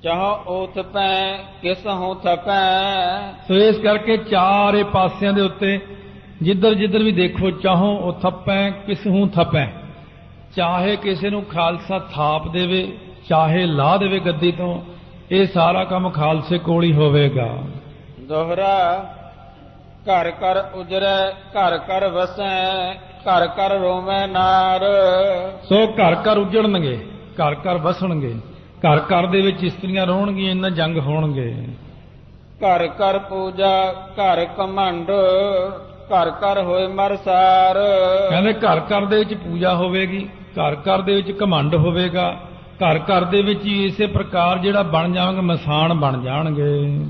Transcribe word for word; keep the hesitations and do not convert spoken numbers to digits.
ਚਾਹ ਓਥ ਪੈ ਕਿਸ ਹੂੰ ਥਪੈ। ਸੋ ਇਸ ਕਰਕੇ ਚਾਰੇ ਪਾਸਿਆਂ ਦੇ ਉੱਤੇ ਜਿੱਧਰ ਜਿੱਧਰ ਵੀ ਦੇਖੋ ਚਾਹੋ ਉਹ ਥੱਪੈ ਕਿਸ ਹੂੰ ਥਪੈ। ਚਾਹੇ ਕਿਸੇ ਨੂੰ ਖਾਲਸਾ ਥਾਪ ਦੇਵੇ, ਚਾਹੇ ਲਾਹ ਦੇਵੇ ਗੱਦੀ ਤੋਂ, ਇਹ ਸਾਰਾ ਕੰਮ ਖਾਲਸੇ ਕੋਲ ਹੀ ਹੋਵੇਗਾ। ਦੋਹਰਾ ਘਰ ਘਰ ਉਜਰੈ ਘਰ ਘਰ ਵਸੈ ਘਰ ਘਰ ਰੋਵੈ ਨਾਰ। ਸੋ ਘਰ ਘਰ ਉਜੜਨਗੇ, ਘਰ ਘਰ ਵਸਣਗੇ, ਘਰ ਘਰ ਦੇ ਵਿੱਚ ਇਸਤਰੀਆਂ ਰਹਿਣਗੀਆਂ, ਇਹਨਾਂ ਜੰਗ ਹੋਣਗੇ। ਘਰ ਘਰ ਪੂਜਾ ਘਰ ਘਮੰਡ ਘਰ ਘਰ ਹੋਏ ਮਰਸਾਰ। ਕਹਿੰਦੇ ਘਰ ਘਰ ਦੇ ਵਿੱਚ ਪੂਜਾ ਹੋਵੇਗੀ, ਘਰ ਘਰ ਦੇ ਵਿੱਚ ਘਮੰਡ ਹੋਵੇਗਾ, ਘਰ ਘਰ ਦੇ ਵਿੱਚ ਹੀ ਇਸੇ ਪ੍ਰਕਾਰ ਜਿਹੜਾ ਬਣ ਜਾਵਾਂਗੇ ਮਸਾਨ ਬਣ ਜਾਣਗੇ।